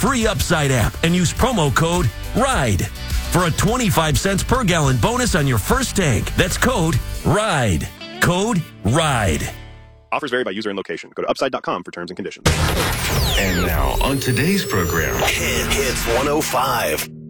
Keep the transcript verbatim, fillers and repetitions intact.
free Upside app and use promo code RIDE for a twenty-five cents per gallon bonus on your first tank. That's code RIDE. Code RIDE. Offers vary by user and location. Go to upside dot com for terms and conditions. And now, on today's program, Hit Hits one oh five.